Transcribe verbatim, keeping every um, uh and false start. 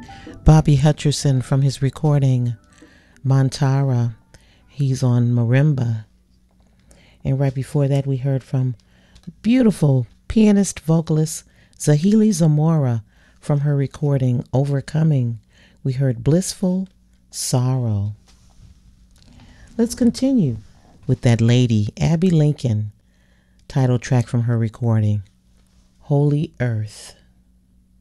Bobby Hutcherson from his recording Montara. He's on marimba. And right before that, we heard from beautiful pianist vocalist Zahili Zamora from her recording Overcoming. We heard Blissful Sorrow. Let's continue with that lady, Abby Lincoln, title track from her recording Holy Earth.